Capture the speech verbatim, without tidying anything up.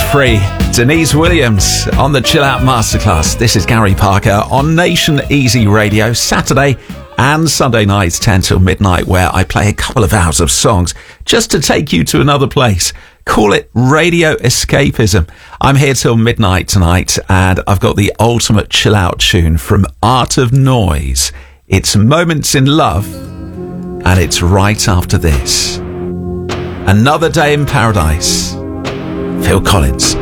Free. Denise Williams on the Chill Out Masterclass. This is Gary Parker on Nation Easy Radio, Saturday and Sunday nights, ten till midnight, where I play a couple of hours of songs just to take you to another place. Call it radio escapism. I'm here till midnight tonight, and I've got the ultimate chill out tune from Art of Noise. It's Moments in Love, and it's right after this. Another Day in Paradise. Phil Collins.